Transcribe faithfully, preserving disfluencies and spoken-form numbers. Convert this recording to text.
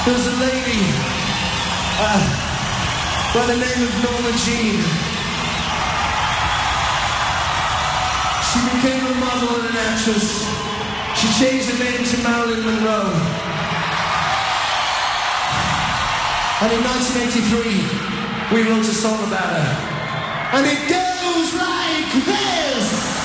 There's a lady uh, by the name of Norma Jean. She became a model and an actress. She changed her name to Marilyn Monroe. And in nineteen eighty-three, we wrote a song about her. And it goes like this!